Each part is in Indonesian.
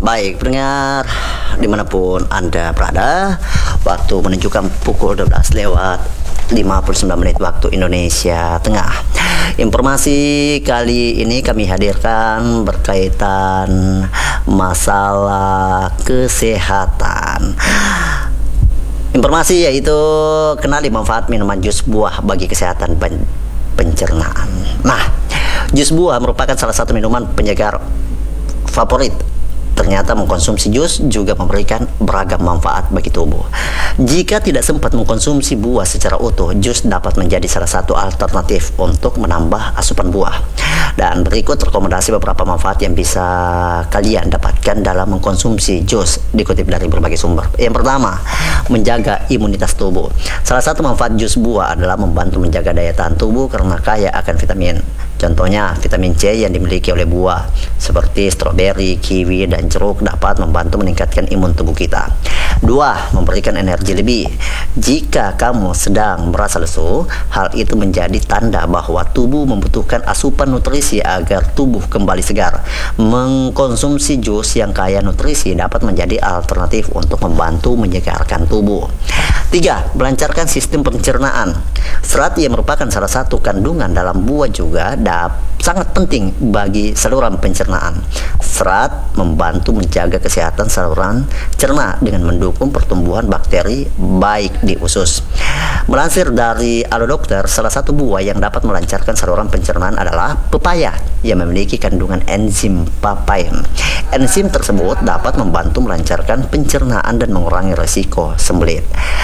Baik, pendengar dimanapun Anda berada, waktu menunjukkan pukul 12 lewat 59 menit waktu Indonesia Tengah. Informasi kali ini kami hadirkan berkaitan masalah kesehatan. Informasi yaitu kenali manfaat minuman jus buah bagi kesehatan pencernaan. Nah, jus buah merupakan salah satu minuman penyegar favorit. Ternyata mengkonsumsi jus juga memberikan beragam manfaat bagi tubuh. Jika tidak sempat mengkonsumsi buah secara utuh, jus dapat menjadi salah satu alternatif untuk menambah asupan buah. Dan berikut rekomendasi beberapa manfaat yang bisa kalian dapatkan dalam mengkonsumsi jus, dikutip dari berbagai sumber. Yang pertama, menjaga imunitas tubuh. Salah satu manfaat jus buah adalah membantu menjaga daya tahan tubuh karena kaya akan vitamin. Contohnya, vitamin C yang dimiliki oleh buah seperti stroberi, kiwi, dan jeruk dapat membantu meningkatkan imun tubuh kita. 2. Memberikan energi lebih. Jika kamu sedang merasa lesu, hal itu menjadi tanda bahwa tubuh membutuhkan asupan nutrisi agar tubuh kembali segar. Mengkonsumsi jus yang kaya nutrisi dapat menjadi alternatif untuk membantu menyegarkan tubuh. 3. Melancarkan sistem pencernaan. Serat yang merupakan salah satu kandungan dalam buah juga sangat penting bagi saluran pencernaan. Serat membantu menjaga kesehatan saluran cerna dengan mendukung pertumbuhan bakteri baik di usus. Melansir dari Alodokter, salah satu buah yang dapat melancarkan saluran pencernaan adalah pepaya yang memiliki kandungan enzim papain. Enzim tersebut dapat membantu melancarkan pencernaan dan mengurangi resiko sembelit.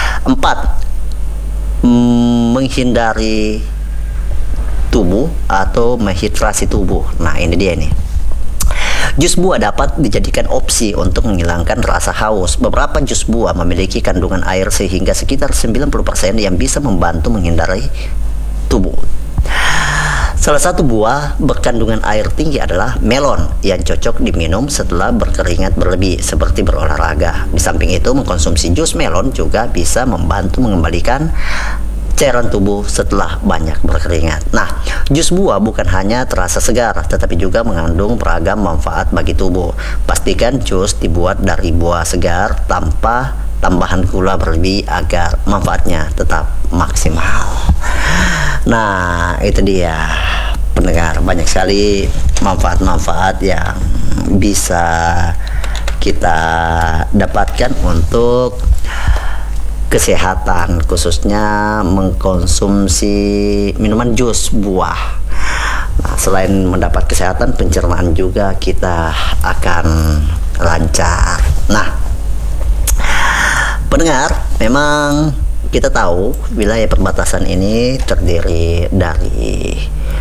4. Menghindari tubuh atau menghidrasi tubuh. Nah, ini dia nih. Jus buah dapat dijadikan opsi untuk menghilangkan rasa haus. Beberapa jus buah memiliki kandungan air sehingga sekitar 90% yang bisa membantu menghindari tubuh. Salah satu buah berkandungan air tinggi adalah melon yang cocok diminum setelah berkeringat berlebih seperti berolahraga. Di samping itu, mengkonsumsi jus melon juga bisa membantu mengembalikan cairan tubuh setelah banyak berkeringat. Nah, jus buah bukan hanya terasa segar, tetapi juga mengandung beragam manfaat bagi tubuh. Pastikan jus dibuat dari buah segar tanpa tambahan gula berlebih agar manfaatnya tetap maksimal. Nah, itu dia pendengar, banyak sekali manfaat-manfaat yang bisa kita dapatkan untuk kesehatan, khususnya mengkonsumsi minuman jus buah. Nah, selain mendapat kesehatan, pencernaan juga kita akan lancar. Nah, pendengar, memang kita tahu wilayah perbatasan ini terdiri dari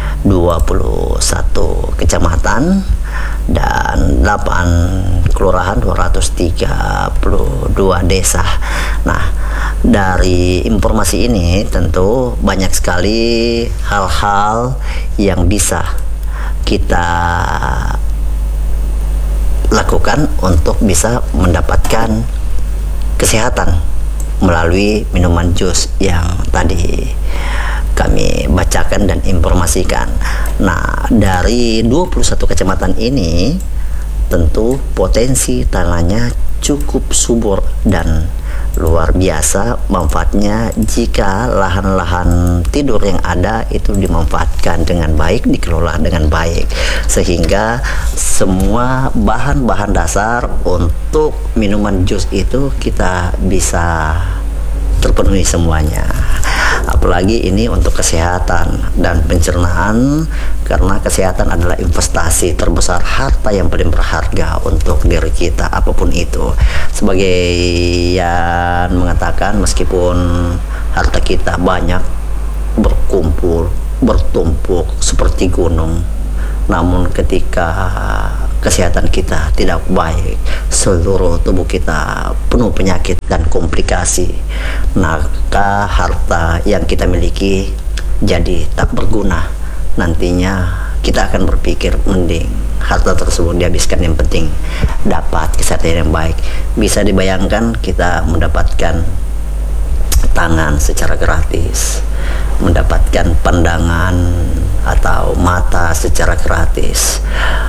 21 kecamatan dan 8 kelurahan, 232 desa. Nah, dari informasi ini tentu banyak sekali hal-hal yang bisa kita lakukan untuk bisa mendapatkan kesehatan melalui minuman jus yang tadi kami bacakan dan informasikan. Nah, dari 21 kecamatan ini tentu potensi tanahnya cukup subur dan luar biasa manfaatnya jika lahan-lahan tidur yang ada itu dimanfaatkan dengan baik, dikelola dengan baik, sehingga semua bahan-bahan dasar untuk minuman jus itu kita bisa terpenuhi semuanya. Apalagi ini untuk kesehatan dan pencernaan, karena kesehatan adalah investasi terbesar, harta yang paling berharga untuk diri kita apapun itu. Sebagian mengatakan meskipun harta kita banyak berkumpul, bertumpuk seperti gunung, namun ketika kesehatan kita tidak baik, seluruh tubuh kita penuh penyakit dan komplikasi, maka harta yang kita miliki jadi tak berguna. Nantinya kita akan berpikir mending harta tersebut dihabiskan, yang penting dapat kesehatan yang baik. Bisa dibayangkan kita mendapatkan tangan secara gratis, mendapatkan pandangan atau mata secara gratis,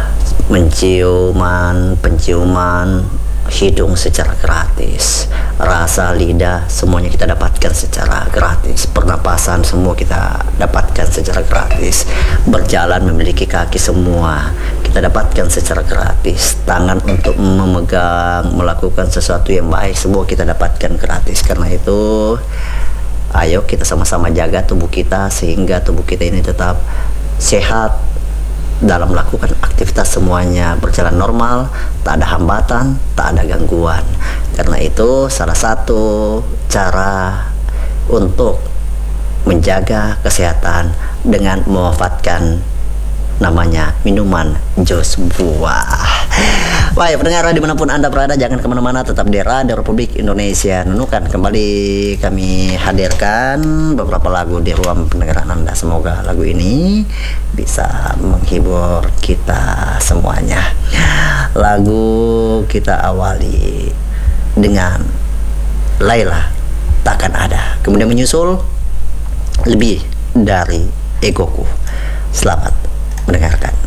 penciuman hidung secara gratis, rasa lidah semuanya kita dapatkan secara gratis, pernapasan semua kita dapatkan secara gratis, berjalan memiliki kaki semua kita dapatkan secara gratis, tangan untuk memegang melakukan sesuatu yang baik semua kita dapatkan gratis. Karena itu ayo kita sama-sama jaga tubuh kita sehingga tubuh kita ini tetap sehat dalam melakukan aktivitas semuanya berjalan normal, tak ada hambatan, tak ada gangguan. Karena itu salah satu cara untuk menjaga kesehatan dengan memanfaatkan namanya minuman jus buah. Baik pendengar dimanapun Anda berada, jangan kemana-mana, tetap di Radio Republik Indonesia Nunukan. Kembali kami hadirkan beberapa lagu di ruang pendengaran Anda. Semoga lagu ini bisa menghibur kita semuanya. Lagu kita awali dengan Laila Takkan Ada, kemudian menyusul Lebih Dari Egoku. Selamat mendengarkan.